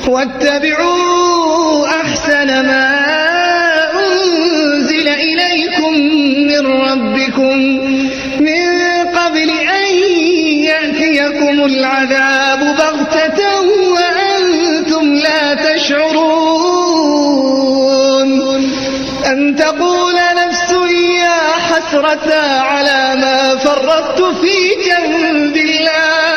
واتبعوا أحسن ما أنزل إليكم من ربكم من قبل أن يأتيكم العذاب بغتة وأنتم لا تشعرون أن تقول نفس يا حسرة على ما فرطت في جنب الله